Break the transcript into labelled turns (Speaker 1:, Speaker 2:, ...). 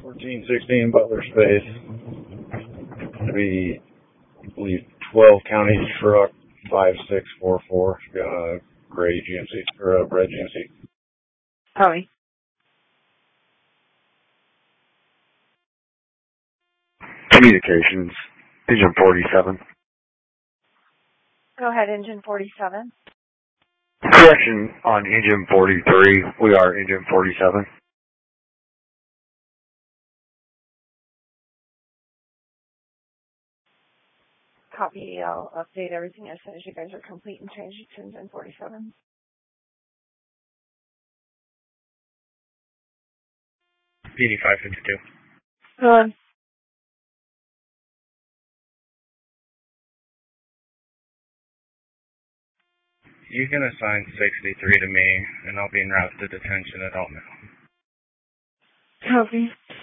Speaker 1: 1416 Butler Space. To be, I believe, 12 counties truck 5644. Gray GMC, or red GMC.
Speaker 2: Copy.
Speaker 3: Communications, Engine 47.
Speaker 2: Go ahead, Engine 47.
Speaker 3: Correction on Engine 43. We are Engine 47.
Speaker 2: Copy. I'll update everything as soon as you guys are complete and change it to Engine 47.
Speaker 4: PD 552.
Speaker 2: Go on.
Speaker 4: You can assign 63 to me, and I'll be en route to detention at Altman.
Speaker 2: Copy.